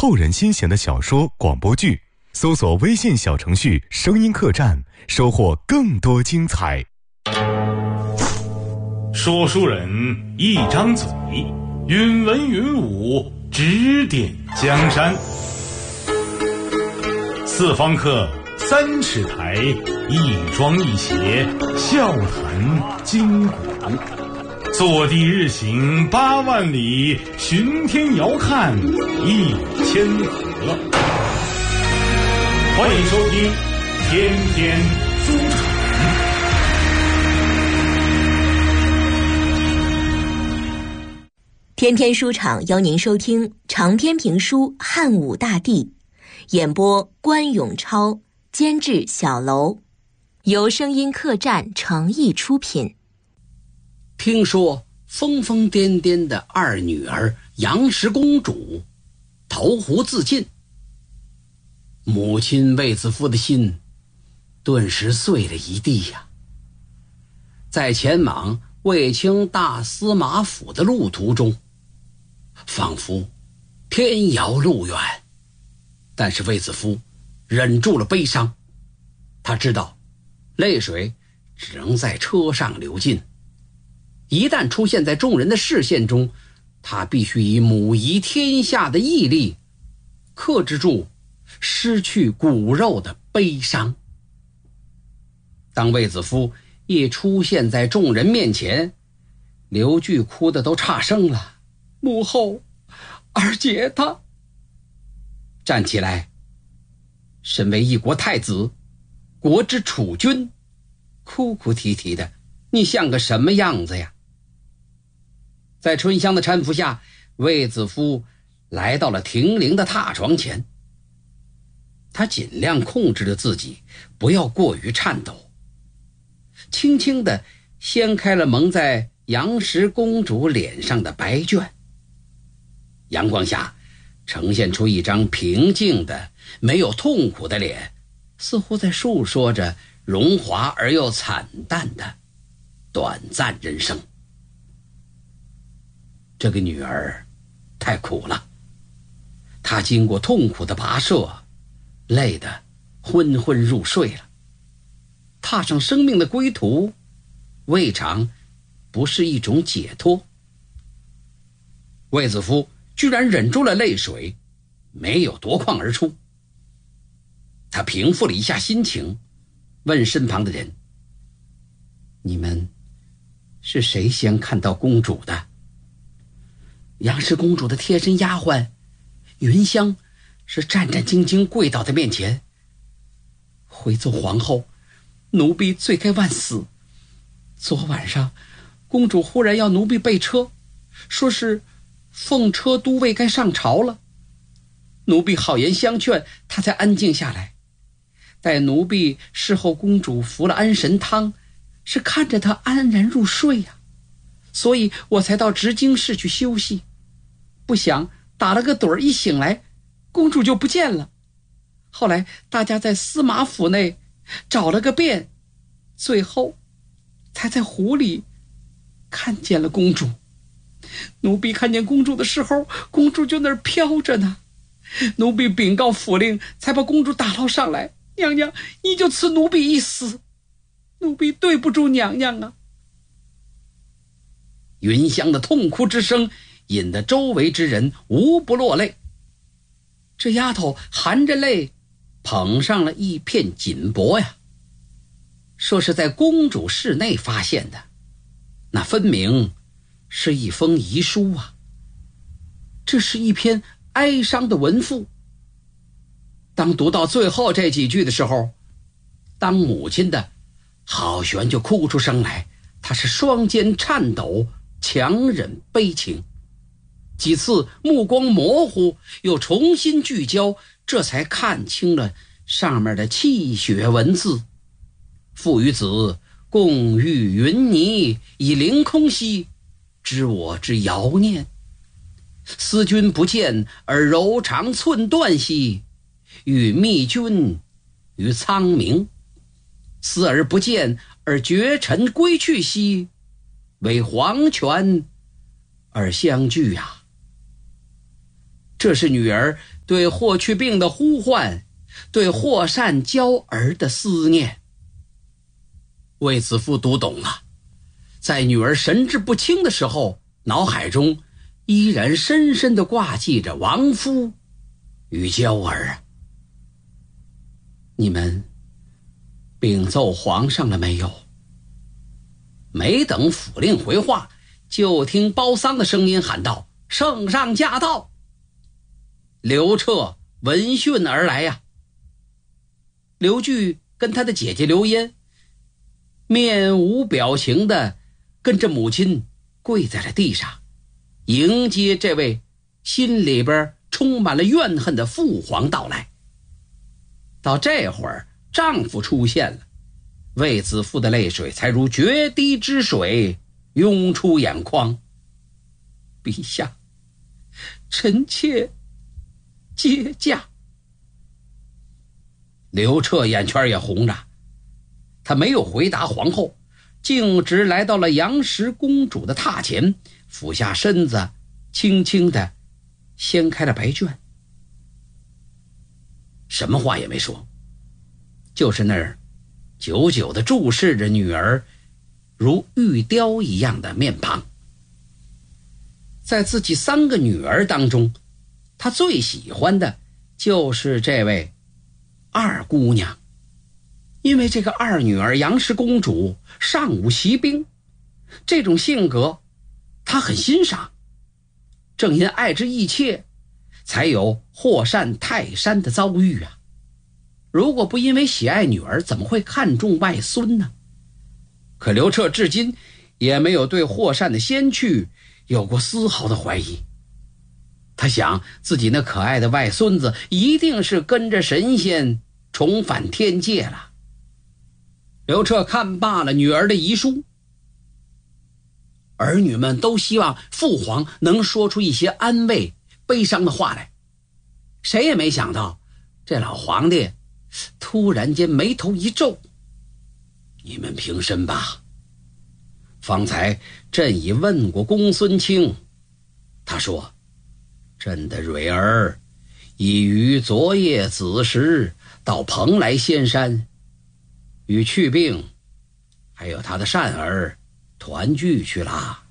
扣人心弦的小说、广播剧，搜索微信小程序声音客栈，收获更多精彩。 说书人一张嘴，云文云武，指点江山。四方客3尺台，一庄一谐，笑谈今古。坐地日行8万里，巡天遥看1000河。欢迎收听天天书场。 天天书场邀您收听长篇评书《汉武大帝》，演播关永超，监制小楼，由声音客栈诚意出品。 听说疯疯癫癫的二女儿杨氏公主投湖自尽，母亲卫子夫的心顿时碎了一地呀。在前往卫青大司马府的路途中，仿佛天遥路远，但是卫子夫忍住了悲伤。他知道泪水只能在车上流尽，一旦出现在众人的视线中，他必须以母仪天下的毅力克制住失去骨肉的悲伤。当卫子夫一出现在众人面前，刘据哭得都差声了。母后，二姐她站起来，身为一国太子，国之储君，哭哭啼啼的，你像个什么样子呀？在春香的搀扶下，卫子夫来到了停灵的榻床前。他尽量控制着自己，不要过于颤抖，轻轻地掀开了蒙在杨氏公主脸上的白绢。阳光下呈现出一张平静的没有痛苦的脸，似乎在述说着荣华而又惨淡的短暂人生。这个女儿太苦了，她经过痛苦的跋涉，累得昏昏入睡了。踏上生命的归途，未尝不是一种解脱。卫子夫居然忍住了泪水，没有夺眶而出。他平复了一下心情，问身旁的人：你们是谁先看到公主的？杨氏公主的贴身丫鬟云香是战战兢兢跪倒在面前。回奏皇后，奴婢罪该万死。昨晚上公主忽然要奴婢备车，说是奉车都尉该上朝了。奴婢好言相劝，她才安静下来。待奴婢侍候公主服了安神汤，是看着她安然入睡呀，所以我才到直京市去休息。不想打了个盹儿，一醒来公主就不见了。后来大家在司马府内找了个遍，最后才在湖里看见了公主。奴婢看见公主的时候，公主就那儿飘着呢。奴婢禀告府令，才把公主打捞上来。娘娘，你就赐奴婢一死，奴婢对不住娘娘啊。云香的痛哭之声引得周围之人无不落泪。这丫头含着泪捧上了一片锦帛呀，说是在公主室内发现的，那分明是一封遗书啊。这是一篇哀伤的文赋。当读到最后这几句的时候，当母亲的郝璇就哭出声来，她是双肩颤抖，强忍悲情。几次目光模糊，又重新聚焦，这才看清了上面的气血文字。父与子共遇云霓，以凌空兮，知我之遥念。思君不见而柔肠寸断兮，与密君于苍冥。思而不见而绝尘归去兮，为黄泉而相聚啊。这是女儿对霍去病的呼唤，对霍善娇儿的思念。卫子夫读懂了，在女儿神志不清的时候，脑海中依然深深地挂记着王夫与娇儿啊。你们禀奏皇上了没有？没等府令回话，就听包桑的声音喊道：圣上驾到！刘彻闻讯而来呀。刘据跟他的姐姐刘嫣面无表情地跟着母亲跪在了地上，迎接这位心里边充满了怨恨的父皇到来。到这会儿，丈夫出现了，卫子夫的泪水才如决堤之水涌出眼眶。陛下，臣妾接驾。刘彻眼圈也红着，他没有回答皇后，径直来到了杨氏公主的榻前，俯下身子，轻轻地掀开了白绢，什么话也没说，就是那儿久久地注视着女儿如玉雕一样的面庞。在自己3个女儿当中，他最喜欢的就是这位二姑娘，因为这个二女儿杨氏公主尚武习兵，这种性格他很欣赏。正因爱之意切，才有霍善泰山的遭遇啊。如果不因为喜爱女儿，怎么会看重外孙呢？可刘彻至今也没有对霍善的先去有过丝毫的怀疑。他想自己那可爱的外孙子一定是跟着神仙重返天界了。刘彻看罢了女儿的遗书，儿女们都希望父皇能说出一些安慰悲伤的话来，谁也没想到这老皇帝突然间眉头一皱：你们平身吧，方才朕已问过公孙卿，他说朕的蕊儿已于昨夜子时到蓬莱仙山，与去病还有他的善儿团聚去了。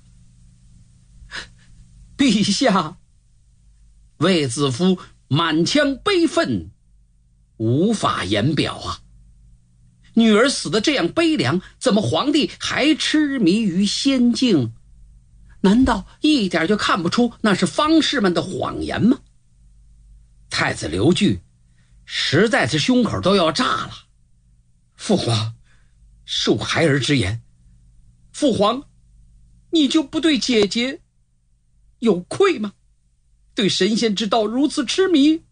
陛下，卫子夫满腔悲愤无法言表啊！女儿死得这样悲凉，怎么皇帝还痴迷于仙境？难道一点就看不出那是方士们的谎言吗？太子刘据实在是胸口都要炸了。父皇，恕孩儿之言，父皇，你就不对姐姐有愧吗？对神仙之道如此痴迷，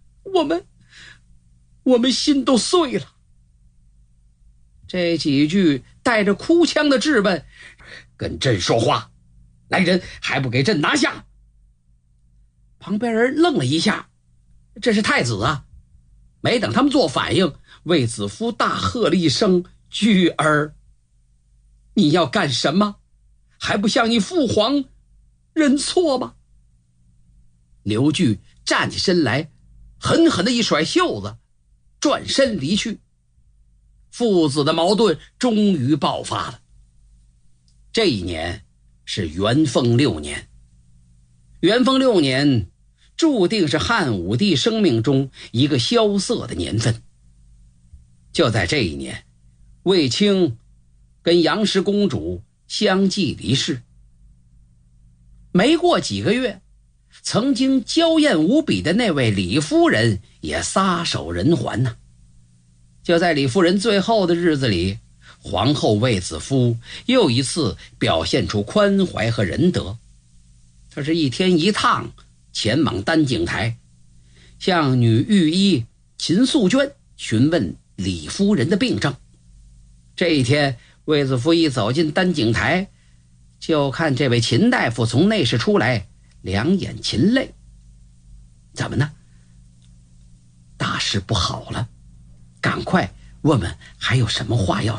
我们心都碎了。这几句带着哭腔的质问：跟朕说话，来人，还不给朕拿下！旁边人愣了一下，这是太子啊！没等他们做反应，卫子夫大喝了一声：据儿，你要干什么？还不向你父皇认错吗？刘据站起身来，狠狠地一甩袖子，转身离去。父子的矛盾终于爆发了。这一年是元丰6年。元丰6年注定是汉武帝生命中一个萧瑟的年份。就在这一年，卫青跟杨氏公主相继离世。没过几个月，曾经娇艳无比的那位李夫人也撒手人寰呐。就在李夫人最后的日子里，皇后卫子夫又一次表现出宽怀和仁德。她是一天一趟前往丹景台，向女御医秦素娟询问李夫人的病症。这一天，卫子夫一走进丹景台，就看这位秦大夫从内室出来，两眼噙泪。怎么呢？大事不好了，赶快问问还有什么话要